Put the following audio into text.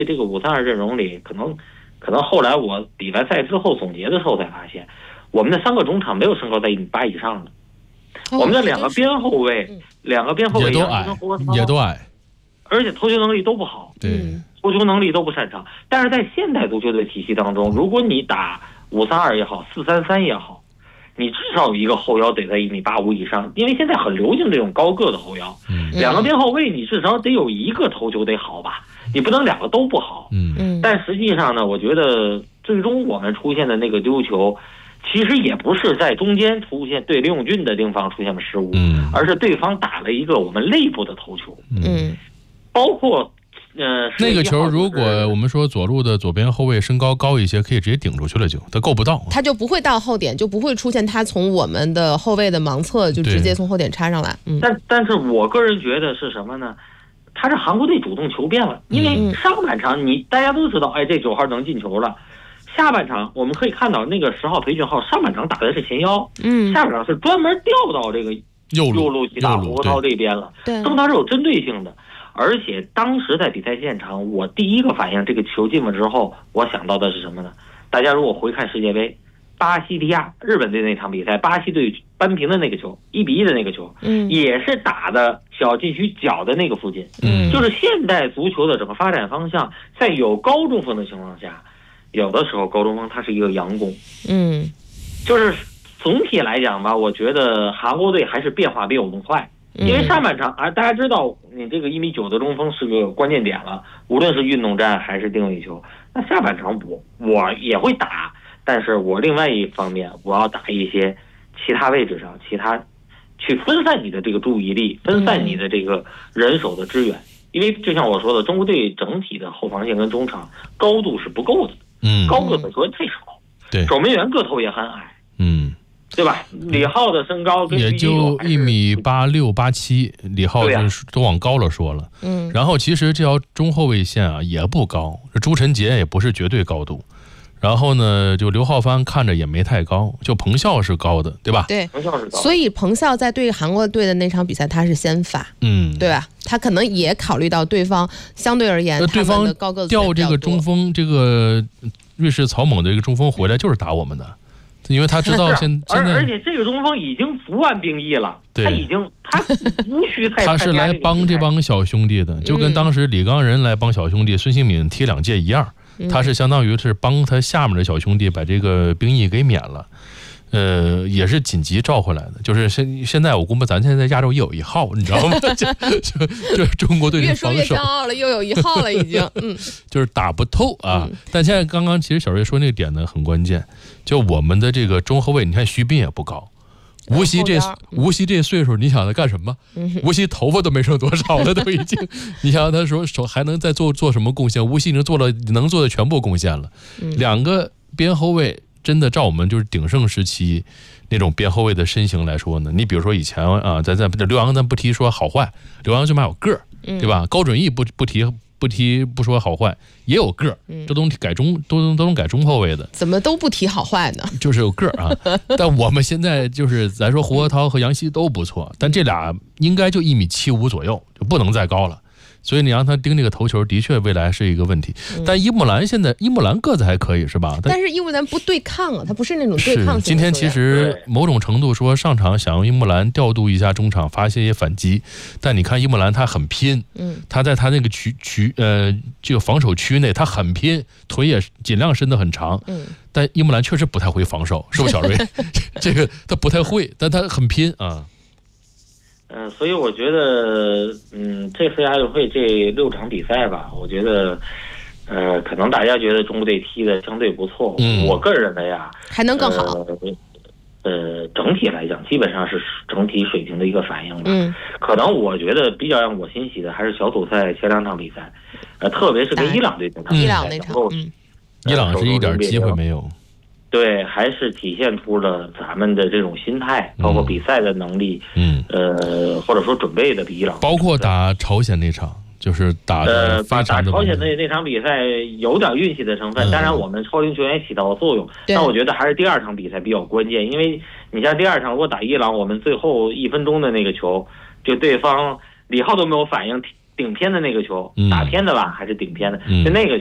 这个5-3-2阵容里，可能后来我比完赛之后总结的时候才发现，我们的3个中场没有身高在1.8米以上的，我们的2个边后卫也都矮， 而且头球能力都不好，头球能力都不擅长。但是在现代足球的体系当中，如果你打5-3-2也好，4-3-3也好，你至少有一个后腰得在1.85米以上，因为现在很流行这种高个的后腰。2个边后卫你至少得有一个头球得好吧，你不能2个都不好。但实际上呢，我觉得最终我们出现的那个丢球，其实也不是在中间出现对李永俊的地方出现了失误，而是对方打了一个我们内部的头球。包括那个球，如果我们说左路的左边后卫身高高一些，可以直接顶出去了，他够不到， 他就不会到后点，就不会出现他从我们的后卫的盲侧就直接从后点插上来。 但是我个人觉得是什么呢？他是韩国队主动求变了，因为上半场大家都知道，这9号能进球了。下半场我们可以看到那个10号裴俊浩上半场打的是前腰，下半场是专门调到这个右路去打胡涛这边了，对他是有针对性的。而且当时在比赛现场，我第一个反应，这个球进了之后，我想到的是什么呢？大家如果回看世界杯，巴西利亚日本队那场比赛，巴西队扳平的那个球，1-1的那个球，也是打的小禁区角的那个附近。就是现代足球的整个发展方向，在有高中锋的情况下，有的时候高中锋他是一个佯攻。就是总体来讲吧，我觉得韩国队还是变化比我们快。因为上半场大家知道你这个1.9米的中锋是个关键点了，无论是运动战还是定位球。那下半场我也会打，但是我另外一方面我要打一些其他位置上，去分散你的这个注意力，分散你的这个人手的支援。因为就像我说的，中国队整体的后防线跟中场高度是不够的，高个子球员太少，对，守门员个头也很矮，对吧？李浩的身高跟也就1.86、1.87米，李浩都往高了说了。然后其实这条中后卫线也不高，朱晨杰也不是绝对高度。然后呢，就刘浩帆看着也没太高，就彭笑是高的，对吧？ 对， 彭笑是高。 所以彭笑在对韩国队的那场比赛他是先发，对吧？他可能也考虑到对方相对而言， 对方调这个中锋，这个瑞士草蜢的这个中锋回来就是打我们的。因为他知道现在， 而且这个中锋已经服完兵役了，他无需太他是来帮这帮小兄弟的，就跟当时李刚仁来帮小兄弟孙兴敏踢2届一样，他是相当于是帮他下面的小兄弟把这个兵役给免了。也是紧急召回来的，就是现在我估摸咱现在亚洲也有1号，你知道吗？就中国队的防守越说越骄傲了，又有1号了已经， 就是打不透啊。但现在刚刚其实小瑞说那个点呢很关键，就我们的这个中后卫，你看徐斌也不高，吴曦这岁数，你想他干什么？吴曦头发都没剩多少了，都已经，你想他说还能再做什么贡献？吴曦已经做了能做的全部贡献了，2个边后卫。真的照我们就是鼎盛时期那种边后卫的身形来说呢，你比如说以前咱刘洋咱不提说好坏，刘洋最起码有个儿，对吧？高准翼不说好坏，也有个儿，这都能改中后卫的。 怎么都不提好坏呢？ 就是有个儿但我们现在就是咱说胡国涛和杨希都不错，但这俩应该就1.75米左右，就不能再高了。所以你让他盯这个头球，的确未来是一个问题。但伊木兰个子还可以是吧？ 但是伊木兰不对抗他不是那种对抗型的。 今天其实某种程度说上场想用伊木兰调度一下中场，发些反击。但你看伊木兰他很拼，他在他那个这个防守区内他很拼，腿也尽量伸得很长。但伊木兰确实不太会防守，是不是小瑞？这个他不太会，但他很拼啊。 所以我觉得，这次亚运会这6场比赛吧，我觉得，可能大家觉得中国队踢的相对不错，我个人认为还能更好。 整体来讲，基本上是整体水平的一个反应吧。可能我觉得比较让我欣喜的还是小组赛前2场比赛，特别是跟伊朗队那场比赛， 伊朗是一点机会没有。 对，还是体现出了咱们的这种心态，包括比赛的能力，或者说准备的比伊朗， 包括打朝鲜那场，就是打打朝鲜那场比赛有点运气的成分，当然我们超龄球员起到了作用，但我觉得还是第2场比赛比较关键，因为你像第2场如果打伊朗，我们最后1分钟的那个球，就对方李浩都没有反应， 顶偏的那个球，打偏的吧还是顶偏的，就那个